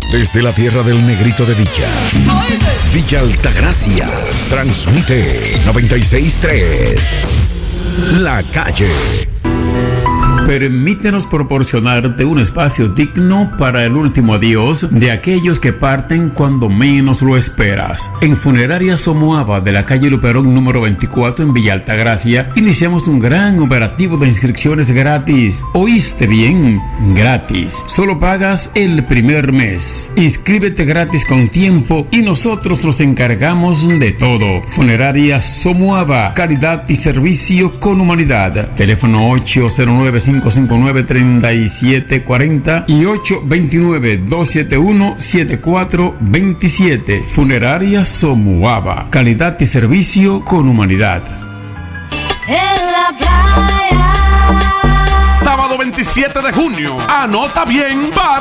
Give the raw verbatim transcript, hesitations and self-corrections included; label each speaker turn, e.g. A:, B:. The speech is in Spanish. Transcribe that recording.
A: Desde la tierra del Negrito de Villa, Villa Altagracia, transmite noventa y seis punto tres. La Calle.
B: Permítenos proporcionarte un espacio digno para el último adiós de aquellos que parten cuando menos lo esperas. En Funeraria Somoava de la calle Luperón número veinticuatro en Villa Altagracia, iniciamos un gran operativo de inscripciones gratis. ¿Oíste bien? Gratis. Solo pagas el primer mes. Inscríbete gratis con tiempo y nosotros nos encargamos de todo. Funeraria Somoava, calidad y servicio con humanidad. Teléfono ocho cero nueve, cinco cinco nueve, tres siete cuatro cero y ocho dos nueve, dos siete uno, siete cuatro dos siete. Funeraria Somoava, calidad y servicio con humanidad.
C: En la playa.
D: Sábado veintisiete de junio, anota bien para